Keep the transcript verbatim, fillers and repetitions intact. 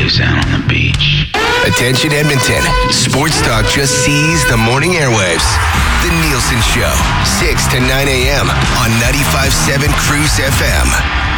boys out on the beach. Attention Edmonton. Sports Talk just seized the morning airwaves. The Nielsen Show, six to nine a.m. on ninety-five point seven Cruise F M.